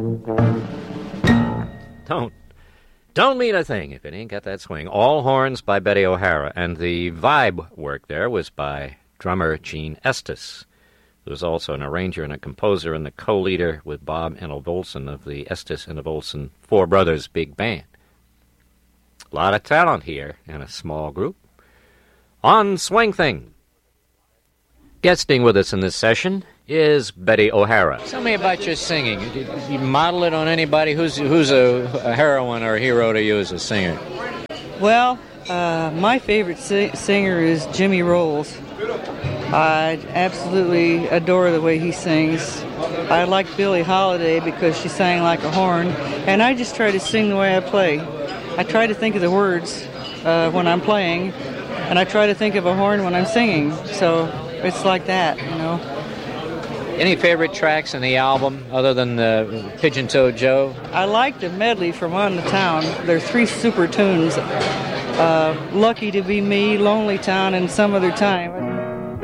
Don't mean a thing if it ain't got that swing. All horns by Betty O'Hara, and the vibe work there was by drummer Gene Estes, who was also an arranger and a composer and the co-leader with Bob Enovolson of the Estes Enovolson Four Brothers Big Band. A lot of talent here in a small group. On Swing Thing. Guesting with us in this session is Betty O'Hara. Tell me about your singing. Did you model it on anybody? Who's a heroine or a hero to you as a singer? Well, my favorite singer is Jimmy Rolls. I absolutely adore the way he sings. I like Billie Holiday because she sang like a horn, and I just try to sing the way I play. I try to think of the words when I'm playing, and I try to think of a horn when I'm singing. So it's like that, you know. Any favorite tracks in the album other than the Pigeon-Toed Joe? I like the medley from On the Town. There are 3 super tunes. Lucky to Be Me, Lonely Town, and Some Other Time.